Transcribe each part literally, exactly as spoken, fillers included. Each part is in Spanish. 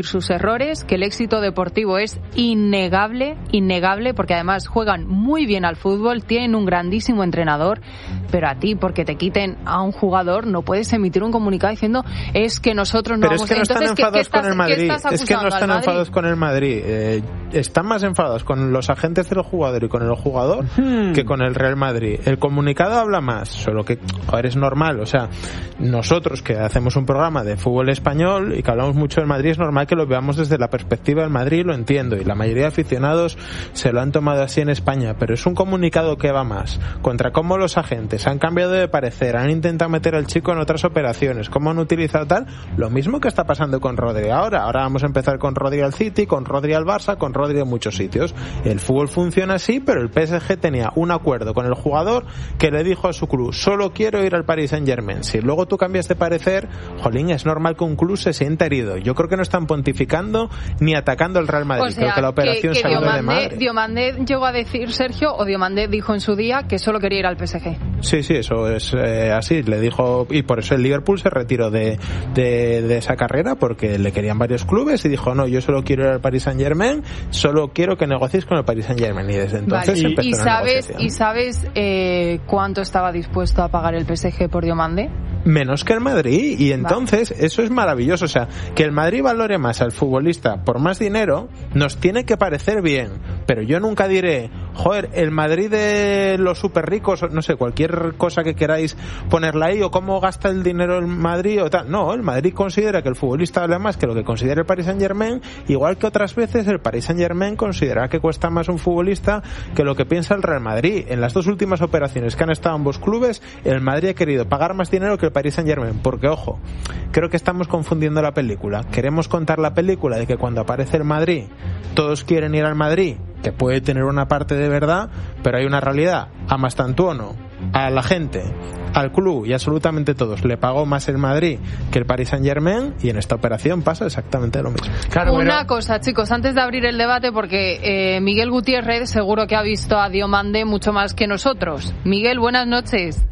sus errores, que el éxito deportivo es innegable, innegable, porque además juegan muy bien al fútbol, tienen un grandísimo entrenador, pero a ti, porque te quiten a un jugador, no puedes emitir un comunicado diciendo es que nosotros no pero vamos... es que no Entonces, están enfadados ¿qué, qué estás, con el Madrid, es que no están enfadados con el Madrid, eh, están más enfadados con los agentes del jugador y con el jugador hmm. que con el Real Madrid. El comunicado habla más, solo que, joder, es normal, o sea, nosotros que hacemos un programa de fútbol español y que hablamos mucho del Madrid, es normal que lo veamos desde la perspectiva del Madrid, lo entiendo, y la mayoría de aficionados se lo han tomado así en España, pero es un comunicado que va más contra cómo los agentes han cambiado de parecer, han intentado meter al chico en otras operaciones, cómo han utilizado tal, lo mismo que está pasando con Rodri ahora. Ahora vamos a empezar con Rodri al City, con Rodri al Barça, con Rodri en muchos sitios. El fútbol funciona así, pero el P S G tenía un acuerdo con el jugador que le dijo a su club, solo quiero ir al Paris Saint-Germain. Si luego tú cambias de parecer, jolín, es normal que un club se sienta herido. Yo creo que no están pontificando ni atacando al Real Madrid. O sea, creo que la operación que, que salió Diomandé, de madre. Diomandé llegó a decir, Sergio, o Diomandé dijo en su día que solo quería ir al P S G. Sí, sí, eso es eh, así. Le dijo, y por eso el Liverpool se retiró de, de, de esa carrera, porque le querían varios clubes y dijo, no, yo solo quiero ir al Paris Saint-Germain, solo quiero que negociéis con el Paris Saint-Germain. Y desde entonces vale. empezó ¿Y, y la sabes, negociación. ¿Y sabes eh, cuánto estaba dispuesto a pagar el P S G por Diomandé? Menos que el Madrid, y entonces vale. Eso es maravilloso. O sea, que el Madrid valore más al futbolista por más dinero nos tiene que parecer bien, pero yo nunca diré, joder, el Madrid de los súper ricos, no sé, cualquier cosa que queráis ponerla ahí, o cómo gasta el dinero el Madrid o tal. No, el Madrid considera que el futbolista vale más que lo que considera el Paris Saint-Germain, igual que otras veces el Paris Saint-Germain considera que cuesta más un futbolista que lo que piensa el Real Madrid. En las dos últimas operaciones que han estado ambos clubes, el Madrid ha querido pagar más dinero que el Paris Saint-Germain, porque ojo, creo que estamos confundiendo la película. Queremos contar la película de que cuando aparece el Madrid todos quieren ir al Madrid, que puede tener una parte de verdad, pero hay una realidad. A Mastantuono, a la gente, al club y absolutamente todos le pagó más el Madrid que el Paris Saint-Germain, y en esta operación pasa exactamente lo mismo. Claro, una pero... cosa, chicos, antes de abrir el debate, porque eh, Miguel Gutiérrez seguro que ha visto a Diomandé mucho más que nosotros. Miguel, buenas noches.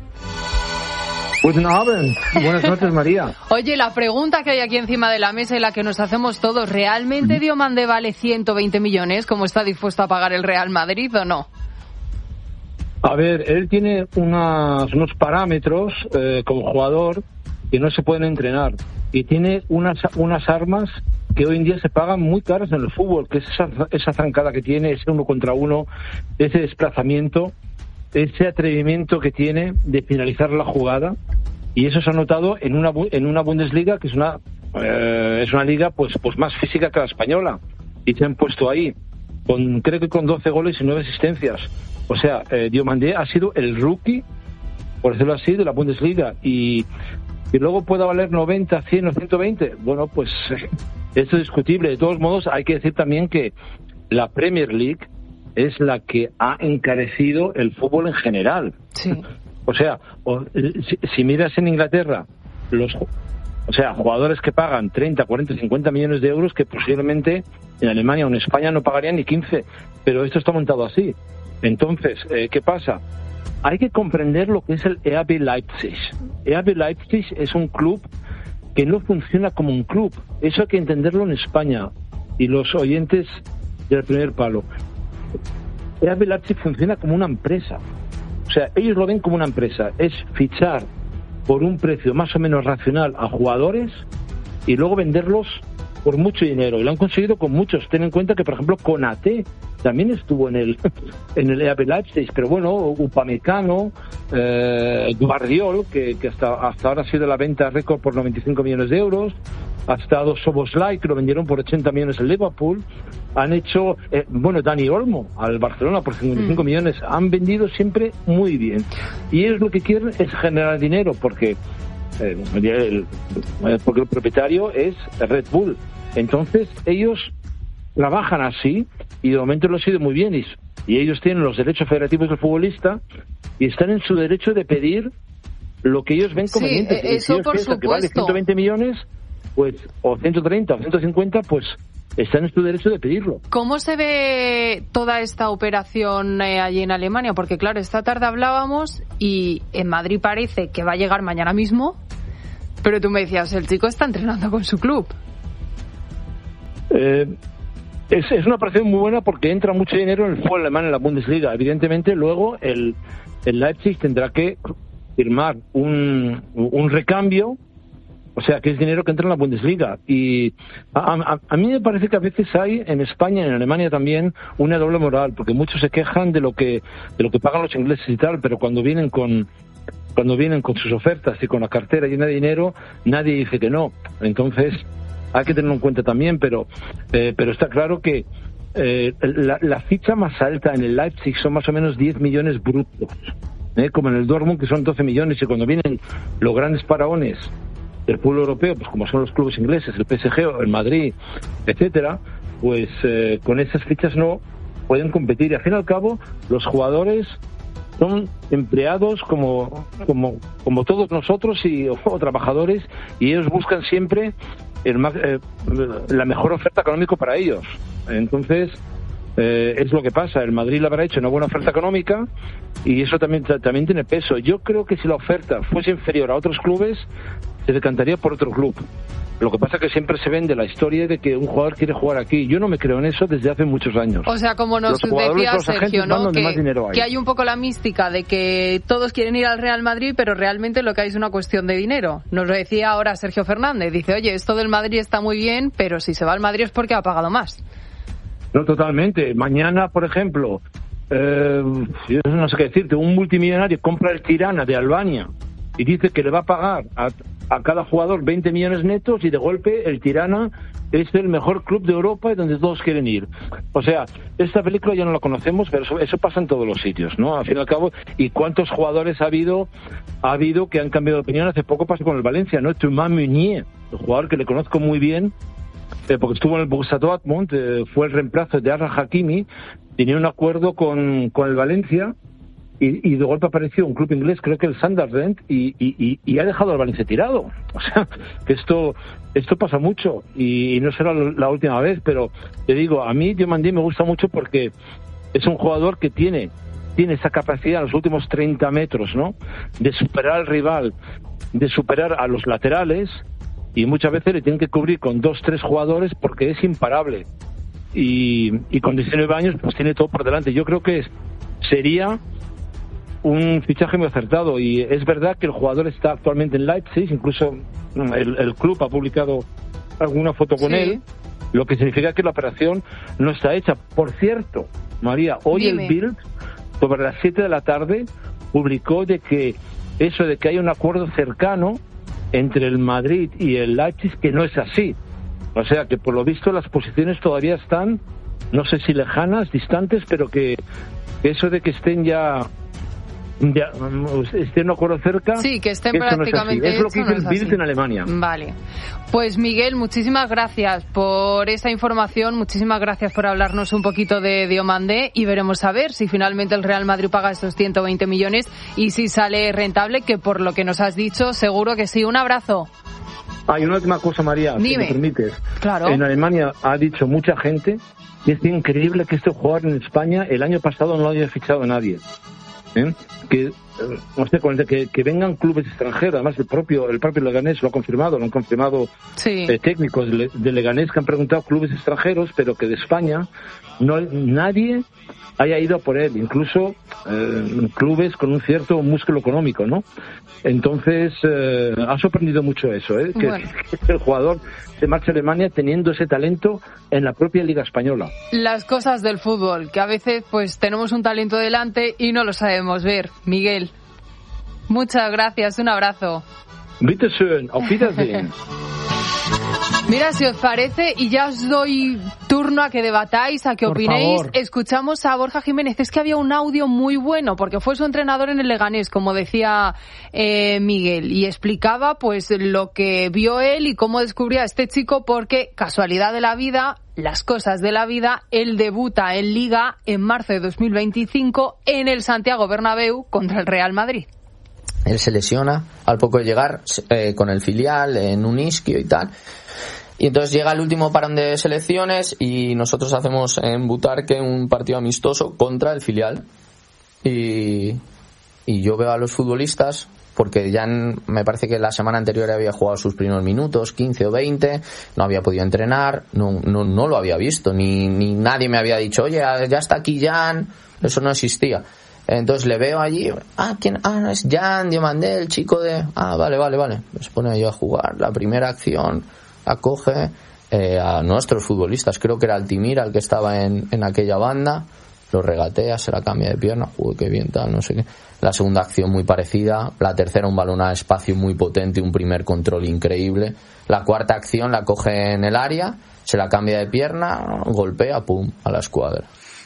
Guten Abend. Buenas noches, María. Oye, la pregunta que hay aquí encima de la mesa y la que nos hacemos todos, ¿realmente Diomandé vale ciento veinte millones como está dispuesto a pagar el Real Madrid o no? A ver, él tiene unas, unos parámetros eh, como jugador que no se pueden entrenar, y tiene unas, unas armas que hoy en día se pagan muy caras en el fútbol, que es esa, esa zancada que tiene, ese uno contra uno, ese desplazamiento, ese atrevimiento que tiene de finalizar la jugada, y eso se ha notado en una en una Bundesliga que es una eh, es una liga pues pues más física que la española, y se han puesto ahí con, creo que con doce goles y nueve asistencias. O sea, eh, Diomandé ha sido el rookie, por decirlo así, de la Bundesliga, y y luego pueda valer noventa, cien o ciento veinte, bueno, pues esto es discutible. De todos modos, hay que decir también que la Premier League es la que ha encarecido el fútbol en general. Sí. O sea, o, si, si miras en Inglaterra, los, o sea, jugadores que pagan treinta, cuarenta, cincuenta millones de euros, que posiblemente en Alemania o en España no pagarían ni quince, pero esto está montado así. Entonces, eh, ¿qué pasa? Hay que comprender lo que es el E A B Leipzig. E A B Leipzig es un club que no funciona como un club. Eso hay que entenderlo en España, y los oyentes del primer palo. E A B Leipzig funciona como una empresa. O sea, ellos lo ven como una empresa. Es fichar por un precio más o menos racional a jugadores y luego venderlos por mucho dinero. Y lo han conseguido con muchos. Ten en cuenta que, por ejemplo, Konaté también estuvo en el en el E A B Leipzig, pero bueno, Upamecano, eh, Guardiol, que, que hasta, hasta ahora ha sido la venta récord por noventa y cinco millones de euros. Ha estado Szoboszlai, que lo vendieron por ochenta millones en Liverpool. Han hecho, eh, bueno, Dani Olmo al Barcelona por cincuenta y cinco mm. millones. Han vendido siempre muy bien. Y ellos lo que quieren es generar dinero, porque, eh, el, porque el propietario es Red Bull. Entonces, ellos trabajan así, y de momento lo ha sido muy bien. Y, y ellos tienen los derechos federativos del futbolista, y están en su derecho de pedir lo que ellos ven conveniente. Sí, eso si por supuesto. Que vale ciento veinte millones, pues, o ciento treinta o ciento cincuenta, pues están en su derecho de pedirlo. ¿Cómo se ve toda esta operación eh, allí en Alemania? Porque claro, esta tarde hablábamos y en Madrid parece que va a llegar mañana mismo, pero tú me decías, el chico está entrenando con su club. Eh, es, es una operación muy buena porque entra mucho dinero en el fútbol alemán en la Bundesliga. Evidentemente, luego el, el Leipzig tendrá que firmar un, un recambio, o sea, que es dinero que entra en la Bundesliga. Y a, a, a mí me parece que a veces hay en España, en Alemania también, una doble moral, porque muchos se quejan de lo que de lo que pagan los ingleses y tal, pero cuando vienen con cuando vienen con sus ofertas y con la cartera llena de dinero, nadie dice que no. Entonces hay que tenerlo en cuenta también, pero eh, pero está claro que eh, la, la ficha más alta en el Leipzig son más o menos diez millones brutos, ¿eh? Como en el Dortmund, que son doce millones, y cuando vienen los grandes faraones del fútbol europeo, pues como son los clubes ingleses, el P S G o el Madrid, etcétera, pues eh, con esas fichas no pueden competir. Y al fin y al cabo, los jugadores son empleados como como como todos nosotros y o, o trabajadores, y ellos buscan siempre el más, eh, la mejor oferta económica para ellos. Entonces eh, es lo que pasa. El Madrid le habrá hecho una buena oferta económica y eso también también tiene peso. Yo creo que si la oferta fuese inferior a otros clubes, se decantaría por otro club. Lo que pasa es que siempre se vende la historia de que un jugador quiere jugar aquí. Yo no me creo en eso desde hace muchos años. O sea, como nos decía Sergio, ¿no? Que, hay. que hay un poco la mística de que todos quieren ir al Real Madrid, pero realmente lo que hay es una cuestión de dinero. Nos lo decía ahora Sergio Fernández. Dice, oye, esto del Madrid está muy bien, pero si se va al Madrid es porque ha pagado más. No, totalmente. Mañana, por ejemplo, eh, yo no sé qué decirte, un multimillonario compra el Tirana de Albania y dice que le va a pagar a, a cada jugador veinte millones netos, y de golpe el Tirana es el mejor club de Europa y donde todos quieren ir. O sea, esta película ya no la conocemos, pero eso, eso pasa en todos los sitios, ¿no? Al fin y al cabo, ¿y cuántos jugadores ha habido ha habido que han cambiado de opinión? Hace poco pasó con el Valencia, ¿no? Thomas Meunier, el jugador que le conozco muy bien, eh, porque estuvo en el Borussia Dortmund, eh, fue el reemplazo de Achraf Hakimi, tenía un acuerdo con, con el Valencia, Y, y de golpe apareció un club inglés, creo que el Sunderland, y, y, y ha dejado al Valencia tirado. O sea, que esto esto pasa mucho, y, y no será la última vez, pero te digo, a mí Diomandé me gusta mucho porque es un jugador que tiene tiene esa capacidad en los últimos treinta metros, ¿no? De superar al rival, de superar a los laterales, y muchas veces le tienen que cubrir con dos, tres jugadores porque es imparable. Y, y con diecinueve años pues tiene todo por delante. Yo creo que es, sería un fichaje muy acertado, y es verdad que el jugador está actualmente en Leipzig, incluso el, el club ha publicado alguna foto con sí. él, lo que significa que la operación no está hecha. Por cierto, María, hoy Dime. el Bild, sobre las siete de la tarde, publicó de que eso de que hay un acuerdo cercano entre el Madrid y el Leipzig, que no es así. O sea, que por lo visto las posiciones todavía están, no sé si lejanas, distantes, pero que, que eso de que estén ya... Ya, estén un acuerdo cerca. Sí, que estén prácticamente. No es, es lo que dice no el Bild en Alemania. Vale. Pues Miguel, muchísimas gracias por esa información, muchísimas gracias por hablarnos un poquito de Diomandé, y veremos a ver si finalmente el Real Madrid paga estos ciento veinte millones y si sale rentable, que por lo que nos has dicho, seguro que sí. Un abrazo. Hay una última cosa, María, Dime. si me permites. Claro. En Alemania ha dicho mucha gente que es increíble que este jugador en España el año pasado no lo haya fichado nadie. ¿Eh? Que, no sé, que, que vengan clubes extranjeros, además el propio el propio Leganés lo ha confirmado, lo han confirmado sí. eh, técnicos de, de Leganés que han preguntado clubes extranjeros, pero que de España no nadie haya ido por él, incluso eh, clubes con un cierto músculo económico, ¿no? Entonces eh, ha sorprendido mucho eso, ¿eh? que, bueno. que el jugador se marcha a Alemania teniendo ese talento en la propia Liga Española. Las cosas del fútbol, que a veces pues tenemos un talento delante y no lo sabemos ver. Miguel, muchas gracias, un abrazo. Bitte schön, auf Wiedersehen. Mira, si os parece, y ya os doy turno a que debatáis, a que Por opinéis, favor. escuchamos a Borja Jiménez. Es que había un audio muy bueno, porque fue su entrenador en el Leganés, como decía eh, Miguel, y explicaba pues lo que vio él y cómo descubría a este chico, porque, casualidad de la vida, las cosas de la vida, él debuta en Liga en marzo de dos mil veinticinco en el Santiago Bernabéu contra el Real Madrid. Él se lesiona al poco de llegar eh, con el filial en un isquio y tal. Y entonces llega el último parón de selecciones y nosotros hacemos en Butarque un partido amistoso contra el filial. Y, y yo veo a los futbolistas porque Jan me parece que la semana anterior había jugado sus primeros minutos, quince o veinte, no había podido entrenar, no, no, no lo había visto, ni, ni nadie me había dicho, oye, ya está aquí Jan, eso no existía. Entonces le veo allí, ah, ¿quién? Ah, no, es Jan Diomandé, el chico de... Ah, vale, vale, vale. Se pone ahí a jugar, la primera acción, acoge eh, a nuestros futbolistas, creo que era Altimira el que estaba en, en aquella banda, lo regatea, se la cambia de pierna, uy, qué bien, tal, no sé qué. La segunda acción muy parecida, la tercera un balón a espacio muy potente, un primer control increíble. La cuarta acción la coge en el área, se la cambia de pierna, golpea, pum, a la escuadra.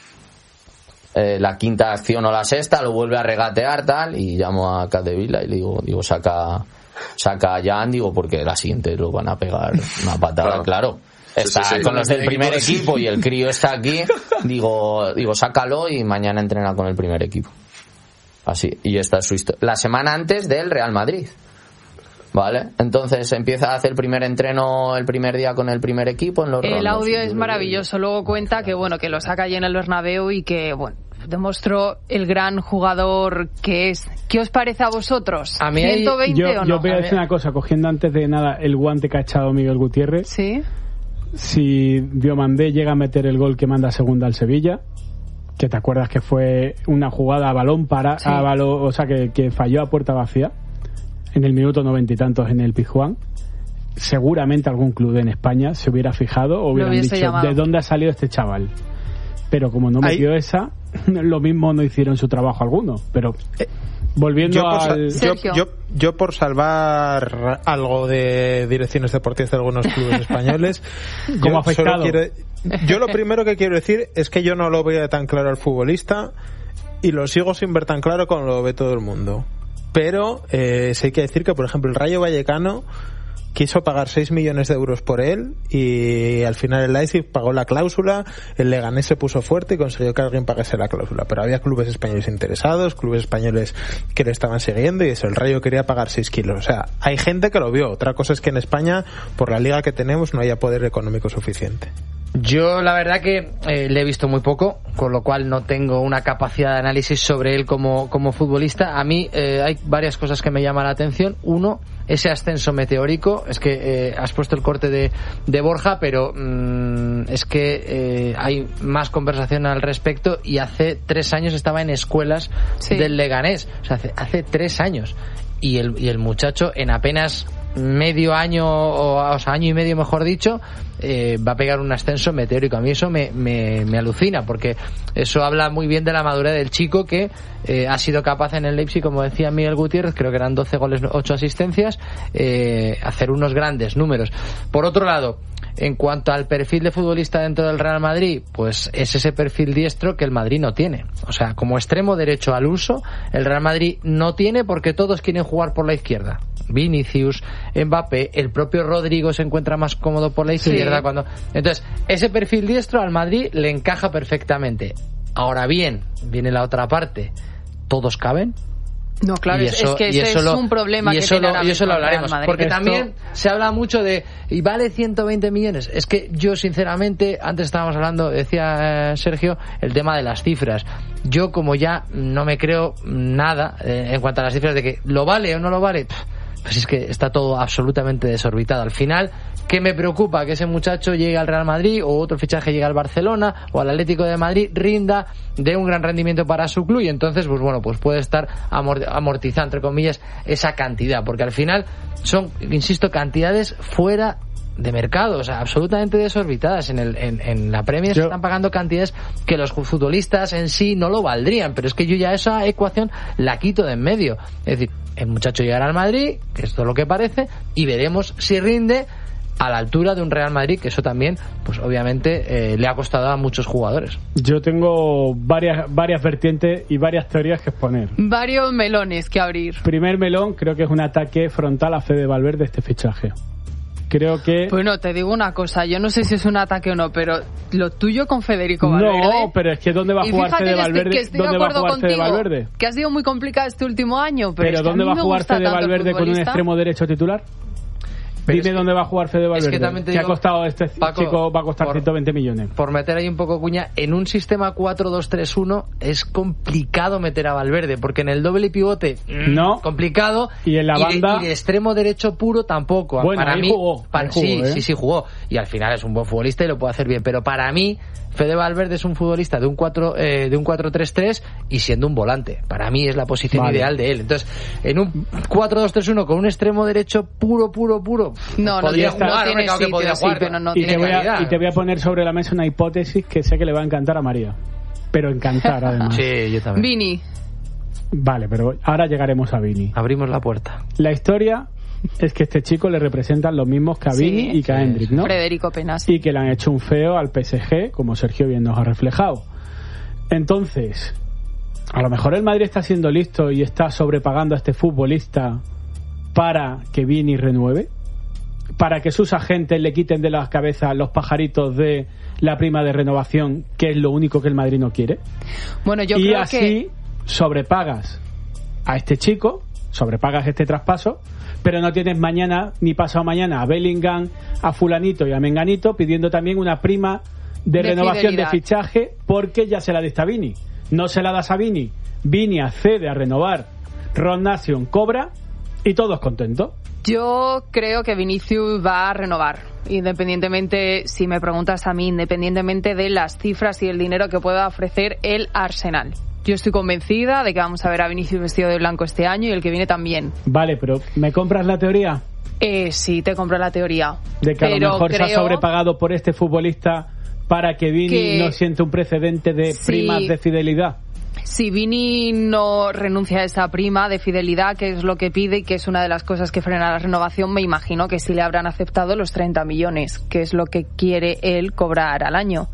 Eh, la quinta acción o la sexta lo vuelve a regatear, tal, y llamo a Capdevila y le digo, digo, saca, saca a Jan, digo, porque la siguiente lo van a pegar una patada, claro. claro. Está sí, sí, sí, con los del primer equipo, equipo y el crío está aquí, digo, digo, sácalo y mañana entrena con el primer equipo. Así, y esta es su historia. La semana antes del Real Madrid. ¿Vale? Entonces empieza a hacer el primer entreno el primer día con el primer equipo en los El rondos. audio es maravilloso. Luego cuenta que bueno, que lo saca allí en el Bernabéu y que bueno, demostró el gran jugador que es. ¿Qué os parece a vosotros? A mí ¿ciento veinte yo, o no? Yo voy a decir una cosa, cogiendo antes de nada el guante que ha echado Miguel Gutiérrez. Sí. Si Diomandé llega a meter el gol que manda segunda al Sevilla, que te acuerdas que fue una jugada a balón para, sí. a balón, o sea que, que falló a puerta vacía en el minuto noventa y tantos en el Pizjuán, seguramente algún club en España se hubiera fijado o hubieran dicho llamado. ¿De dónde ha salido este chaval? Pero como no metió Ahí. esa, lo mismo no hicieron su trabajo alguno. Pero eh, volviendo yo al... Yo, yo, yo por salvar algo de direcciones deportivas de algunos clubes españoles, como afectado. Quiero, yo lo primero que quiero decir es que yo no lo veo tan claro al futbolista y lo sigo sin ver tan claro como lo ve todo el mundo. Pero eh, sí hay que decir que, por ejemplo, el Rayo Vallecano quiso pagar seis millones de euros por él y al final el Leipzig pagó la cláusula, el Leganés se puso fuerte y consiguió que alguien pagase la cláusula. Pero había clubes españoles interesados, clubes españoles que le estaban siguiendo y eso, el Rayo quería pagar seis kilos. O sea, hay gente que lo vio. Otra cosa es que en España, por la liga que tenemos, no haya poder económico suficiente. Yo la verdad que eh, le he visto muy poco, con lo cual no tengo una capacidad de análisis sobre él como, como futbolista. A mí eh, hay varias cosas que me llaman la atención. Uno, ese ascenso meteórico. Es que eh, has puesto el corte de, de Borja, pero mmm, es que eh, hay más conversación al respecto y hace tres años estaba en escuelas sí. del Leganés. O sea, hace, hace tres años. Y el, y el muchacho en apenas medio año, o, o sea, año y medio mejor dicho, eh, va a pegar un ascenso meteórico. A mí eso me, me, me alucina, porque eso habla muy bien de la madurez del chico que eh, ha sido capaz en el Leipzig, como decía Miguel Gutiérrez, creo que eran doce goles, ocho asistencias, eh, hacer unos grandes números. Por otro lado, en cuanto al perfil de futbolista dentro del Real Madrid, pues es ese perfil diestro que el Madrid no tiene. O sea, como extremo derecho al uso, el Real Madrid no tiene, porque todos quieren jugar por la izquierda. Vinicius, Mbappé, el propio Rodrigo se encuentra más cómodo por la izquierda. Sí. cuando Entonces, ese perfil diestro al Madrid le encaja perfectamente. Ahora bien, viene la otra parte. ¿Todos caben? No, claro, eso, es que ese es lo, un problema que tiene ahora mismo. Y eso lo hablaremos, porque Esto... también se habla mucho de, y vale ciento veinte millones. Es que yo, sinceramente, antes estábamos hablando, decía eh, Sergio, el tema de las cifras. Yo, como ya no me creo nada eh, en cuanto a las cifras de que lo vale o no lo vale, pff, pues es que está todo absolutamente desorbitado. Al final, ¿qué me preocupa? Que ese muchacho llegue al Real Madrid o otro fichaje llegue al Barcelona o al Atlético de Madrid, rinda, dé un gran rendimiento para su club y entonces, pues bueno, pues puede estar amortizando, entre comillas, esa cantidad, porque al final son, insisto, cantidades fuera de mercado, o sea, absolutamente desorbitadas. En el en, en la Premier yo... se están pagando cantidades que los futbolistas en sí no lo valdrían, pero es que yo ya esa ecuación la quito de en medio. Es decir, el muchacho llegará al Madrid, que es todo lo que parece, y veremos si rinde a la altura de un Real Madrid, que eso también, pues obviamente eh, le ha costado a muchos jugadores. Yo tengo varias varias vertientes y varias teorías que exponer. Varios melones que abrir. Primer melón, creo que es un ataque frontal a Fede Valverde este fichaje. Creo que... Bueno, te digo una cosa, yo no sé si es un ataque o no, pero lo tuyo con Federico Valverde... No, pero es que ¿dónde va a jugar Fede Valverde? Que estoy ¿Dónde de acuerdo va a jugar contigo, Fede Valverde? Que ha sido muy complicado este último año, pero, ¿Pero es que dónde a mí va a me jugar gusta Fede Valverde con un extremo derecho titular? Dime es que, dónde va a jugar Fede Valverde. Es que también te digo, digo, ha costado este Paco, chico va a costar por, ciento veinte millones. Por meter ahí un poco cuña, en un sistema cuatro dos tres uno es complicado meter a Valverde, porque en el doble pivote no, complicado, y en la y banda de, y de extremo derecho puro tampoco. Bueno, para ahí mí jugó, para, ahí jugó, sí, ¿eh? sí, sí jugó, y al final es un buen futbolista y lo puede hacer bien, pero para mí Fede Valverde es un futbolista de un cuatro eh, de un cuatro tres tres y siendo un volante. Para mí es la posición vale. ideal de él. Entonces, en un cuatro dos tres uno con un extremo derecho puro, puro, puro, no, podría no, jugar, no tiene sitio, que podría jugar, sí, pero no y, tiene te voy calidad. a, y te voy a poner sobre la mesa una hipótesis que sé que le va a encantar a María. Pero encantar, además. Sí, yo también. Vini. Vale, pero ahora llegaremos a Vini. Abrimos la puerta. La historia es que este chico le representan los mismos que a Vini sí, y que a Endrick, ¿no? Federico Penas. Y que le han hecho un feo al P S G, como Sergio bien nos ha reflejado. Entonces, a lo mejor el Madrid está siendo listo y está sobrepagando a este futbolista para que Vini renueve, para que sus agentes le quiten de las cabezas los pajaritos de la prima de renovación, que es lo único que el Madrid no quiere. Bueno, yo y creo así que... sobrepagas a este chico, sobrepagas este traspaso, pero no tienes mañana ni pasado mañana a Bellingham, a fulanito y a menganito pidiendo también una prima de, de renovación fidelidad. De fichaje, porque ya se la diste a Vini. No se la das a Vini, Vini accede a renovar, Ron Nation cobra y todos contentos. Yo creo que Vinicius va a renovar, independientemente, si me preguntas a mí, independientemente de las cifras y el dinero que pueda ofrecer el Arsenal. Yo estoy convencida de que vamos a ver a Vinicius vestido de blanco este año y el que viene también. Vale, pero ¿me compras la teoría? Eh, sí, te compro la teoría. De que a pero lo mejor creo... se ha sobrepagado por este futbolista para que Vini que... no siente un precedente de sí. primas de fidelidad. Si Vini no renuncia a esa prima de fidelidad, que es lo que pide y que es una de las cosas que frena la renovación, me imagino que sí le habrán aceptado los treinta millones, que es lo que quiere él cobrar al año.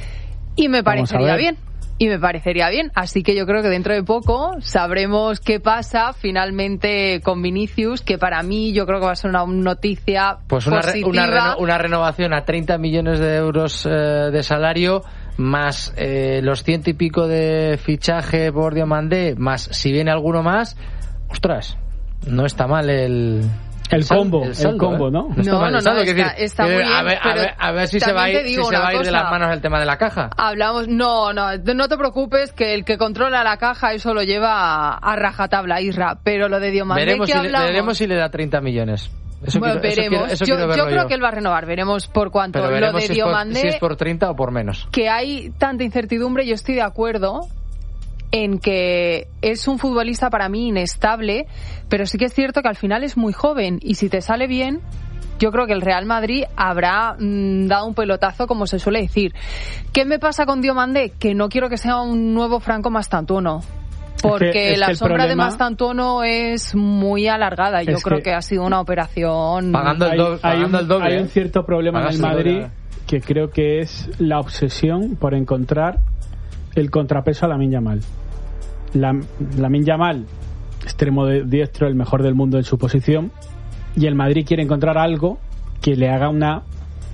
Y me parecería bien. Y me parecería bien. Así que yo creo que dentro de poco sabremos qué pasa finalmente con Vinicius, que para mí yo creo que va a ser una noticia pues una positiva. Re, una, reno, una renovación a treinta millones de euros eh, de salario, más eh, los ciento y pico de fichaje por Diomandé, más si viene alguno más, ostras, no está mal el... El combo, el, saldo, el combo, ¿eh? ¿no? No, no, no, no está, decir, está muy bien. A ver, a ver, a ver si se va a ir, si se va a ir de las manos el tema de la caja. Hablamos, no, no, no te preocupes, que el que controla la caja eso lo lleva a, a rajatabla, Isra, pero lo de Diomandé veremos que si hablamos... le, veremos si le da treinta millones. Eso bueno, quiero, veremos. Eso quiero, eso yo quiero yo creo yo. que él va a renovar, veremos por cuánto. Pero veremos lo de si Diomandé, es por, si es por treinta o por menos. Que hay tanta incertidumbre, yo estoy de acuerdo en que es un futbolista para mí inestable, pero sí que es cierto que al final es muy joven y si te sale bien, yo creo que el Real Madrid habrá mmm, dado un pelotazo, como se suele decir. ¿Qué me pasa con Diomandé? Que no quiero que sea un nuevo Franco Mastantuono, porque es que, es la que sombra problema... de Mastantuono es muy alargada. Yo es creo que... que ha sido una operación... Pagando el, do... hay, hay, un, el doble. Hay un cierto problema en el Madrid doble. Que creo que es la obsesión por encontrar el contrapeso a Lamine Yamal. La, Lamine Yamal, extremo de diestro, el mejor del mundo en su posición, y el Madrid quiere encontrar algo que le haga una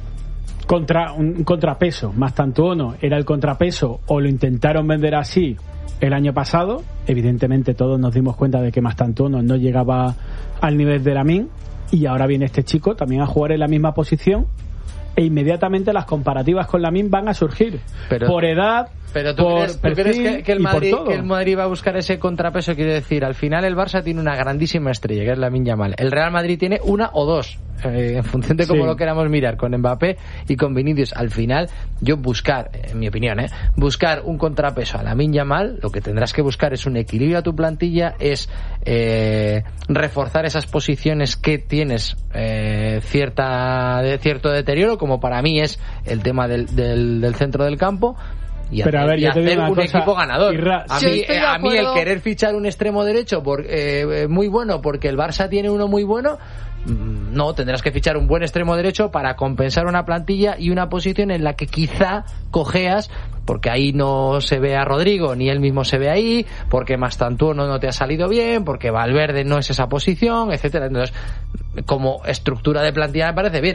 contra, un contrapeso. Mastantuono era el contrapeso, o lo intentaron vender así el año pasado. Evidentemente todos nos dimos cuenta de que Mastantuono no llegaba al nivel de Lamine, y ahora viene este chico también a jugar en la misma posición, e inmediatamente las comparativas con Lamine van a surgir. Pero, por edad, pero tú por crees, ¿tú perfil crees que, que, el Madrid, y por todo. Que el Madrid va a buscar ese contrapeso? Quiere decir, al final el Barça tiene una grandísima estrella, que es Lamine Yamal. El Real Madrid tiene una o dos, eh, en función de cómo sí. lo queramos mirar, con Mbappé y con Vinicius. Al final, yo buscar, en mi opinión, eh, buscar un contrapeso a Lamine Yamal, lo que tendrás que buscar es un equilibrio a tu plantilla, es eh, reforzar esas posiciones que tienes eh, cierta de cierto deterioro, como para mí es el tema del, del, del centro del campo. Y pero hacer, a ver, yo y te hacer digo una un cosa, equipo ganador. Irra, a mí, eh, a mí el querer fichar un extremo derecho por, eh, muy bueno porque el Barça tiene uno muy bueno, no, tendrás que fichar un buen extremo derecho para compensar una plantilla y una posición en la que quizá cojeas, porque ahí no se ve a Rodrigo ni él mismo se ve ahí, porque Mastantuono no te ha salido bien, porque Valverde no es esa posición, etcétera. Entonces, como estructura de plantilla me parece bien. Ahora,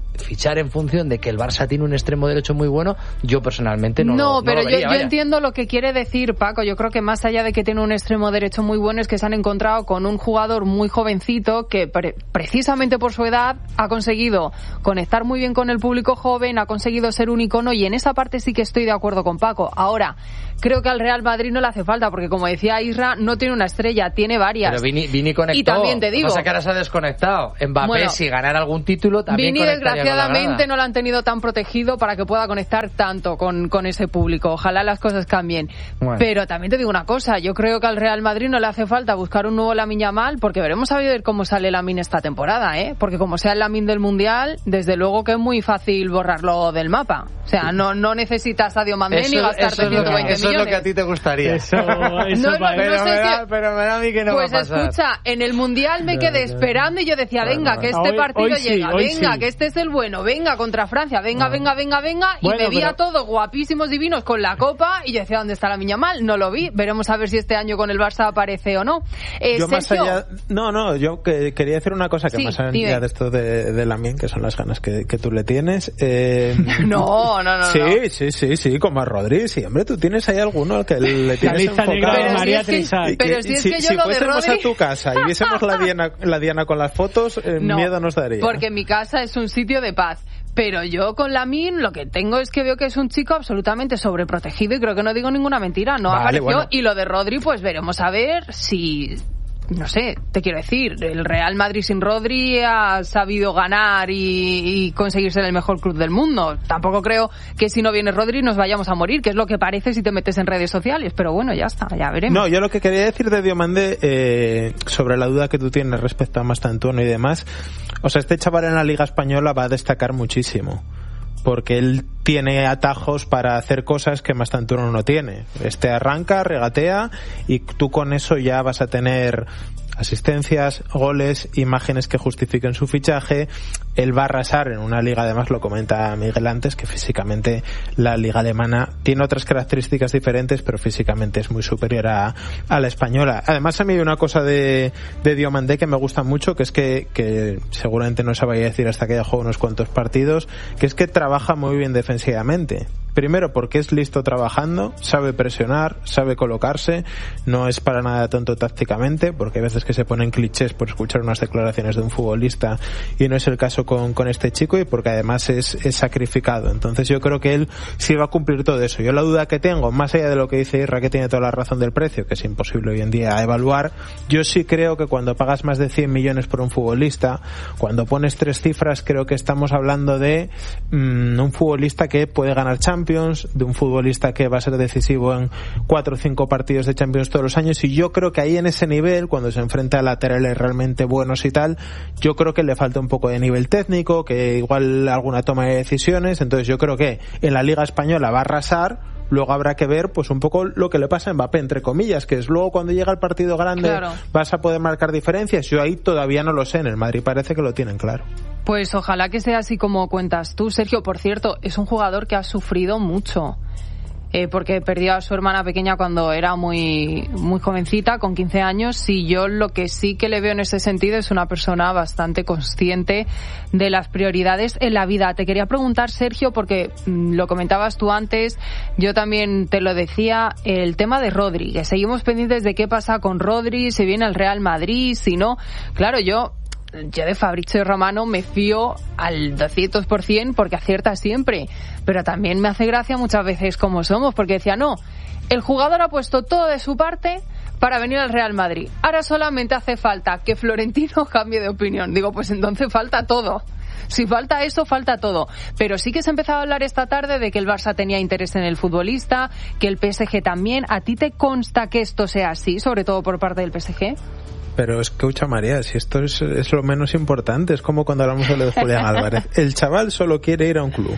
fichar en función de que el Barça tiene un extremo derecho muy bueno, yo personalmente no, no lo, no pero lo vería, yo, yo entiendo lo que quiere decir Paco. Yo creo que más allá de que tiene un extremo derecho muy bueno, es que se han encontrado con un jugador muy jovencito que pre- precisamente por su edad ha conseguido conectar muy bien con el público joven, ha conseguido ser un icono, y en esa parte sí que estoy de acuerdo con Paco. Ahora, creo que al Real Madrid no le hace falta, porque como decía Isra, no tiene una estrella, tiene varias. Pero Vini, Vini conectó. Y también te digo, o sea, que ahora se ha desconectado. Mbappé, bueno, si ganara algún título, también Vini conectaría. Desgraciadamente no lo han tenido tan protegido para que pueda conectar tanto con, con ese público. Ojalá las cosas cambien. Bueno. Pero también te digo una cosa, yo creo que al Real Madrid no le hace falta buscar un nuevo Lamine Yamal, porque veremos a ver cómo sale Lamine esta temporada, ¿eh? Porque como sea el Lamine del Mundial, desde luego que es muy fácil borrarlo del mapa. O sea, no, no necesitas a Sadio Mané ni gastarte ciento veinte eso millones. Eso es lo que a ti te gustaría. Eso, eso no, no, pero, no sé me si... da, pero me da a mí que no pues va a pasar. Escucha, en el Mundial me quedé esperando y yo decía, venga, que este hoy, partido hoy sí, llega, venga, sí. que este es el bueno, venga, contra Francia, venga, no. venga, venga, venga, y bueno, me vi pero... a todos guapísimos, divinos, con la copa, y yo decía, ¿dónde está Lamine Yamal? No lo vi, veremos a ver si este año con el Barça aparece o no. Eh, yo Sergio... más allá, no, no, yo que, quería decir una cosa que sí, más allá dime. de esto de, de Lamine, que son las ganas que, que tú le tienes. Eh, no, no, no. Sí, no. sí, sí, sí, como a Rodri, sí, hombre, tú tienes ahí alguno que le tienes enfocado. Pero, María si es que, pero si es si, que yo si lo de fuésemos Rodri... a tu casa y viésemos la Diana, la Diana con las fotos, eh, no, miedo nos daría. Porque mi casa es un sitio de paz. Pero yo con Lamine lo que tengo es que veo que es un chico absolutamente sobreprotegido y creo que no digo ninguna mentira. No vale, apareció. Bueno. Y lo de Rodri, pues veremos a ver si... No sé, te quiero decir, el Real Madrid sin Rodri ha sabido ganar y, y conseguir ser el mejor club del mundo. Tampoco creo que si no viene Rodri nos vayamos a morir, que es lo que parece si te metes en redes sociales. Pero bueno, ya está, ya veremos. No, yo lo que quería decir de Diomande, eh, sobre la duda que tú tienes respecto a Mastantuono y demás, o sea, este chaval en la Liga Española va a destacar muchísimo, porque él tiene atajos para hacer cosas que Mastantuono no tiene. Este arranca, regatea, y tú con eso ya vas a tener asistencias, goles, imágenes que justifiquen su fichaje. Él va a arrasar en una liga, además lo comenta Miguel antes, que físicamente la liga alemana tiene otras características diferentes, pero físicamente es muy superior a, a la española. Además, a mí hay una cosa de, de Diomande que me gusta mucho, que es que, que seguramente no se vaya a decir hasta que haya jugado unos cuantos partidos, que es que trabaja muy bien defensivamente. Primero porque es listo trabajando, sabe presionar, sabe colocarse, no es para nada tonto tácticamente, porque hay veces que se ponen clichés por escuchar unas declaraciones de un futbolista y no es el caso con, con este chico, y porque además es, es sacrificado. Entonces yo creo que él sí va a cumplir todo eso. Yo la duda que tengo, más allá de lo que dice Irra, que tiene toda la razón del precio, que es imposible hoy en día evaluar, yo sí creo que cuando pagas más de cien millones por un futbolista, cuando pones tres cifras, creo que estamos hablando de mmm, un futbolista que puede ganar Champions, de un futbolista que va a ser decisivo en cuatro o cinco partidos de Champions todos los años, y yo creo que ahí en ese nivel, cuando se enfrenta a laterales realmente buenos y tal, yo creo que le falta un poco de nivel técnico, que igual alguna toma de decisiones. Entonces yo creo que en la Liga Española va a arrasar. Luego habrá que ver pues un poco lo que le pasa a Mbappé, entre comillas, que es luego cuando llega el partido grande, claro, vas a poder marcar diferencias. Yo ahí todavía no lo sé, en el Madrid parece que lo tienen claro. Pues ojalá que sea así como cuentas tú, Sergio. Por cierto, es un jugador que ha sufrido mucho. Eh, porque perdió a su hermana pequeña cuando era muy muy jovencita, con quince años, y yo lo que sí que le veo en ese sentido es una persona bastante consciente de las prioridades en la vida. Te quería preguntar, Sergio, porque mmm, lo comentabas tú antes, yo también te lo decía, el tema de Rodri, que seguimos pendientes de qué pasa con Rodri, si viene al Real Madrid, si no. Claro, yo Yo de Fabrizio Romano me fío al doscientos por ciento porque acierta siempre, pero también me hace gracia muchas veces como somos, porque decía, no, el jugador ha puesto todo de su parte para venir al Real Madrid, ahora solamente hace falta que Florentino cambie de opinión. Digo, pues entonces falta todo. Si falta eso, falta todo. Pero sí que se ha empezado a hablar esta tarde de que el Barça tenía interés en el futbolista, que el P S G también. ¿A ti te consta que esto sea así, sobre todo por parte del P S G? Pero escucha, María, si esto es, es lo menos importante, es como cuando hablamos de lo de Julián Álvarez. El chaval solo quiere ir a un club.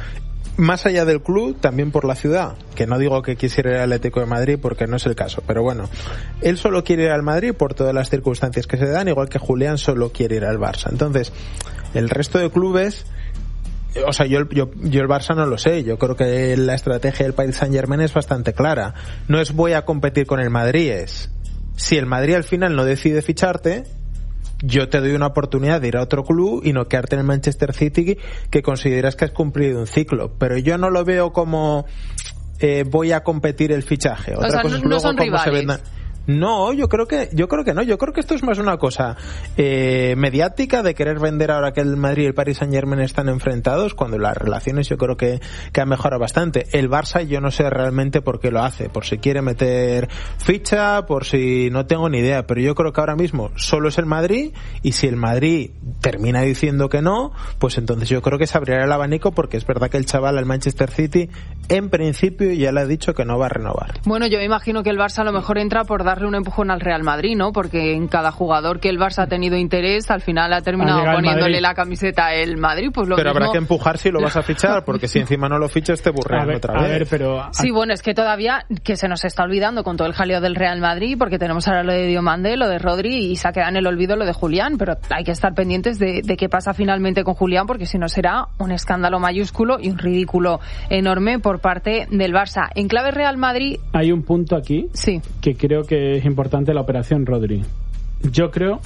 Más allá del club, también por la ciudad, que no digo que quisiera ir al Atlético de Madrid porque no es el caso, pero bueno, él solo quiere ir al Madrid por todas las circunstancias que se dan, igual que Julián solo quiere ir al Barça. Entonces, el resto de clubes, o sea, yo, yo, yo el Barça no lo sé. Yo creo que la estrategia del Paris Saint-Germain es bastante clara. No es voy a competir con el Madrid, es si el Madrid al final no decide ficharte, yo te doy una oportunidad de ir a otro club y no quedarte en el Manchester City que consideras que has cumplido un ciclo. Pero yo no lo veo como eh, voy a competir el fichaje. Otra o sea, cosa no, es luego no son cómo rivales. se venda. No, yo creo que yo creo que no. Yo creo que esto es más una cosa eh, mediática de querer vender ahora que el Madrid y el Paris Saint-Germain están enfrentados, cuando las relaciones yo creo que, que han mejorado bastante. El Barça yo no sé realmente por qué lo hace, por si quiere meter ficha, por si no tengo ni idea, pero yo creo que ahora mismo solo es el Madrid, y si el Madrid termina diciendo que no, pues entonces yo creo que se abrirá el abanico, porque es verdad que el chaval al Manchester City en principio ya le ha dicho que no va a renovar. Bueno, yo me imagino que el Barça a lo mejor entra por dar darle un empujón al Real Madrid, ¿no? Porque en cada jugador que el Barça ha tenido interés, al final ha terminado poniéndole la camiseta el Madrid, pues lo Pero mismo... habrá que empujar si lo vas a fichar, porque si encima no lo fichas te burrean otra vez. A ver, pero... Sí, bueno, es que todavía, que se nos está olvidando con todo el jaleo del Real Madrid, porque tenemos ahora lo de Diomandé, lo de Rodri, y se ha quedado en el olvido lo de Julián, pero hay que estar pendientes de, de qué pasa finalmente con Julián, porque si no será un escándalo mayúsculo y un ridículo enorme por parte del Barça. En clave Real Madrid... Hay un punto aquí sí. que creo que es importante, la operación Rodri. Yo creo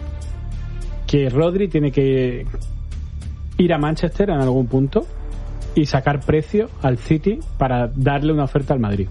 que Rodri tiene que ir a Manchester en algún punto y sacar precio al City para darle una oferta al Madrid.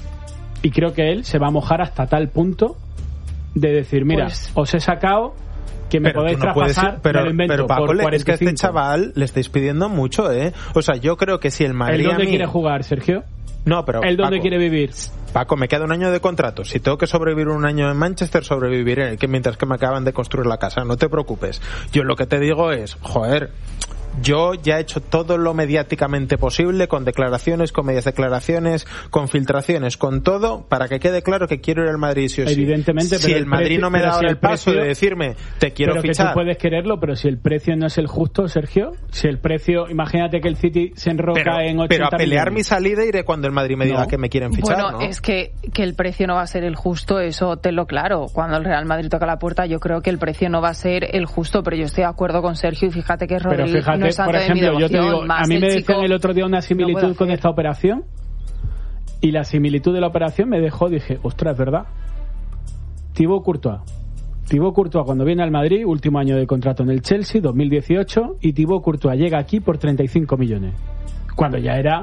Y creo que él se va a mojar hasta tal punto de decir, mira, pues... os he sacado que me pero podéis no traspasar, ser, pero, me lo invento, pero Paco, por cuarenta y cinco. Es que a este chaval le estáis pidiendo mucho, ¿eh? O sea, yo creo que si el Madrid... ¿El dónde a mí... quiere jugar, Sergio? No, pero... ¿El dónde Paco, quiere vivir? Paco, me queda un año de contrato. Si tengo que sobrevivir un año en Manchester, sobreviviré, que mientras que me acaban de construir la casa. No te preocupes. Yo lo que te digo es, joder... Yo ya he hecho todo lo mediáticamente posible, con declaraciones, con medias declaraciones, con filtraciones, con todo, para que quede claro que quiero ir al Madrid sí o sí. Evidentemente, si pero el, el Madrid precio, no me da si el, el paso precio, de decirme te quiero pero fichar. Que tú puedes quererlo, pero si el precio no es el justo, Sergio, si el precio, imagínate que el City se enroca pero, en ochenta pero a pelear millones. Mi salida iré cuando el Madrid me diga no. que me quieren fichar. Bueno, ¿no? es que, que el precio no va a ser el justo, eso tenlo claro. Cuando el Real Madrid toca la puerta, yo creo que el precio no va a ser el justo, pero yo estoy de acuerdo con Sergio y fíjate que Rodri pero fíjate, no es santo por ejemplo, de mi yo te digo, más a mí me el decían el otro día una similitud no con esta operación, y la similitud de la operación me dejó, dije, ostras, es verdad. Thibaut Courtois. Thibaut Courtois cuando viene al Madrid, último año de contrato en el Chelsea, dos mil dieciocho, y Thibaut Courtois llega aquí por treinta y cinco millones. Cuando ya era,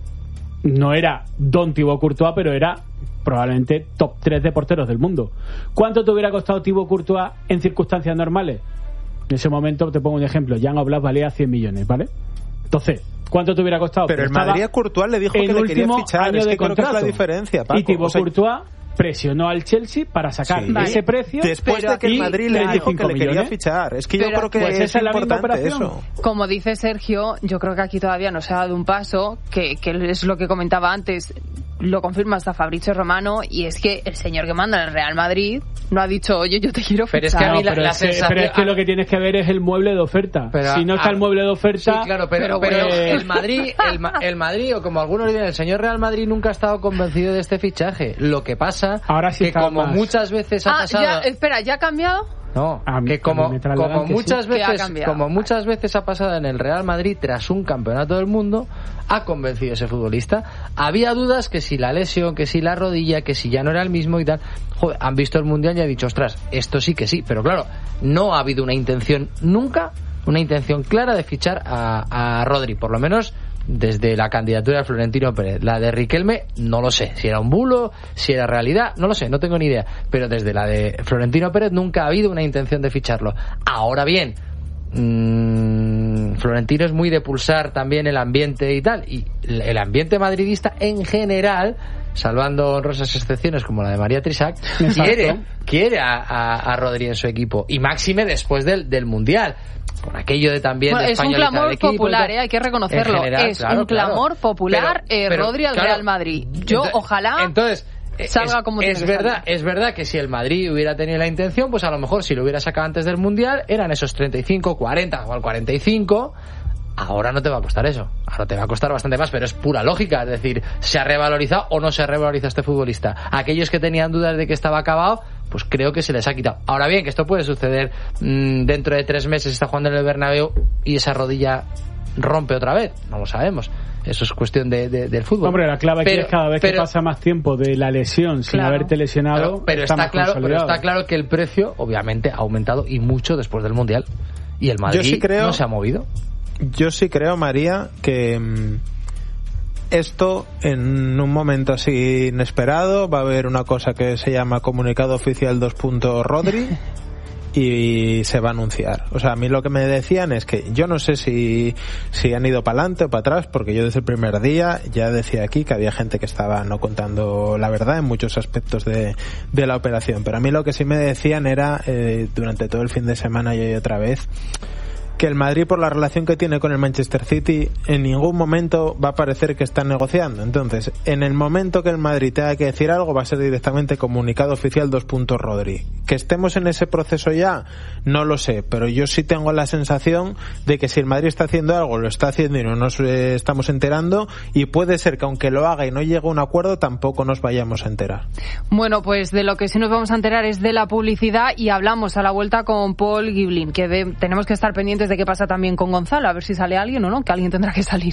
no era Don Thibaut Courtois, pero era probablemente top tres de porteros del mundo. ¿Cuánto te hubiera costado Thibaut Courtois en circunstancias normales? En ese momento, te pongo un ejemplo, Jan Oblak valía cien millones, ¿vale? Entonces, ¿cuánto te hubiera costado? Pero el Madrid a Courtois le dijo que le quería fichar, es que creo que es la diferencia, Paco. Y Thibaut o sea, Courtois presionó al Chelsea para sacar sí, ese precio después de que el Madrid le dijo que le quería millones. fichar. Es que pero, yo creo que pues es esa importante es eso. Como dice Sergio, yo creo que aquí todavía no se ha dado un paso, que, que es lo que comentaba antes, lo confirma hasta Fabrizio Romano, y es que el señor que manda en el Real Madrid no ha dicho, oye, yo te quiero fichar. Pero es que a mí la, no, pero, la es que, sensación... pero es que lo que tienes que ver es el mueble de oferta. Pero si no está a, el mueble de oferta... Sí, claro, pero, pero, pero el Madrid, el, el Madrid, o como algunos dicen, el señor Real Madrid nunca ha estado convencido de este fichaje. Lo que pasa ahora sí que como más. muchas veces ha ah, pasado... Ya, espera, ¿ya ha cambiado? No, a mí, que como, como muchas sí. veces como muchas veces ha pasado en el Real Madrid, tras un campeonato del mundo ha convencido a ese futbolista. Había dudas que si la lesión, que si la rodilla, que si ya no era el mismo y tal. Joder, han visto el Mundial y han dicho, ostras, esto sí que sí. Pero claro, no ha habido una intención nunca, una intención clara de fichar a, a Rodri, por lo menos desde la candidatura de Florentino Pérez. La de Riquelme no lo sé, si era un bulo, si era realidad, no lo sé, no tengo ni idea, pero desde la de Florentino Pérez nunca ha habido una intención de ficharlo. Ahora bien, mmm, Florentino es muy de pulsar también el ambiente y tal, y el ambiente madridista en general, salvando honrosas excepciones como la de María Trisac, quiere, quiere a, a, a Rodri en su equipo, y máxime después del, del Mundial, por aquello de también bueno, de es un clamor popular, eh, hay que reconocerlo, general, es claro, un clamor claro. popular, pero, eh, pero, Rodri al claro, Real Madrid. Yo entonces, ojalá entonces salga es, como es verdad, es verdad que si el Madrid hubiera tenido la intención, pues a lo mejor si lo hubiera sacado antes del Mundial eran esos treinta y cinco, cuarenta o al cuarenta y cinco. Ahora no te va a costar eso, ahora te va a costar bastante más, pero es pura lógica, es decir, ¿se ha revalorizado o no se ha revalorizado este futbolista? Aquellos que tenían dudas de que estaba acabado, pues creo que se les ha quitado. Ahora bien, que esto puede suceder mmm, dentro de tres meses, está jugando en el Bernabéu y esa rodilla rompe otra vez, no lo sabemos. eso es cuestión de, de, del fútbol. Hombre, la clave pero, aquí es cada vez pero, que pasa más tiempo de la lesión sin claro. haberte lesionado. Pero, pero está, está claro, pero está claro que el precio, obviamente, ha aumentado y mucho después del Mundial. Y el Madrid sí creo, no se ha movido. Yo sí creo, María, que mmm, esto en un momento así inesperado va a haber una cosa que se llama Comunicado Oficial dos. Rodri y se va a anunciar. O sea, a mí lo que me decían es que yo no sé si, si han ido para adelante o para atrás, porque yo desde el primer día ya decía aquí que había gente que estaba no contando la verdad en muchos aspectos de, de la operación. Pero a mí lo que sí me decían era, eh, durante todo el fin de semana y otra vez, que el Madrid, por la relación que tiene con el Manchester City, en ningún momento va a parecer que están negociando. Entonces, en el momento que el Madrid tenga que decir algo, va a ser directamente Comunicado Oficial dos. Rodri. Que estemos en ese proceso ya, no lo sé, pero yo sí tengo la sensación de que si el Madrid está haciendo algo, lo está haciendo y no nos eh, estamos enterando, y puede ser que aunque lo haga y no llegue a un acuerdo, tampoco nos vayamos a enterar. Bueno, pues de lo que sí nos vamos a enterar es de la publicidad, y hablamos a la vuelta con Paul Giblin, que de, tenemos que estar pendientes de qué pasa también con Gonzalo, a ver si sale alguien o no, que alguien tendrá que salir.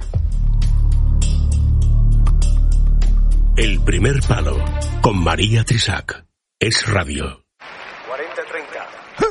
El primer palo, con María Trisac. Es Radio. cuarenta treinta.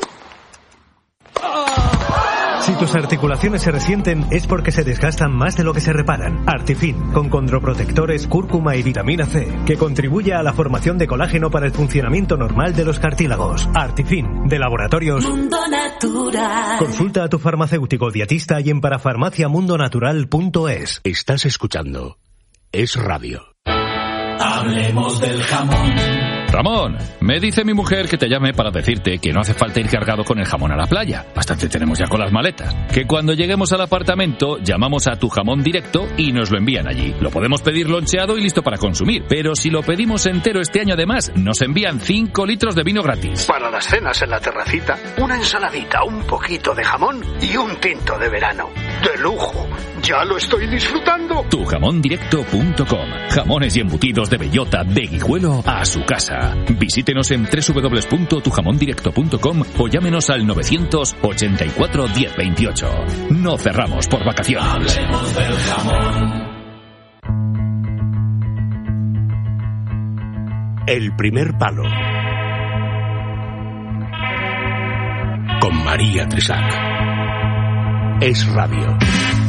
Si tus articulaciones se resienten es porque se desgastan más de lo que se reparan. Artifin, con condroprotectores, cúrcuma y vitamina C, que contribuye a la formación de colágeno para el funcionamiento normal de los cartílagos. Artifin, de Laboratorios Mundo Natural. Consulta a tu farmacéutico dietista y en parafarmacia mundo natural punto es. Estás escuchando Es Radio. Hablemos del jamón. Ramón, me dice mi mujer que te llame para decirte que no hace falta ir cargado con el jamón a la playa. Bastante tenemos ya con las maletas. Que cuando lleguemos al apartamento llamamos a Tu Jamón Directo y nos lo envían allí. Lo podemos pedir loncheado y listo para consumir. Pero si lo pedimos entero este año además, nos envían cinco litros de vino gratis. Para las cenas en la terracita, una ensaladita, un poquito de jamón y un tinto de verano. ¡De lujo! ¡Ya lo estoy disfrutando! tu jamón directo punto com. Jamones y embutidos de bellota, de Guijuelo a su casa. Visítenos en doble u doble u doble u punto tu jamón directo punto com o llámenos al novecientos ochenta y cuatro diez veintiocho. No cerramos por vacaciones. Hablemos del jamón. El primer palo, con María Trisac. Es Radio.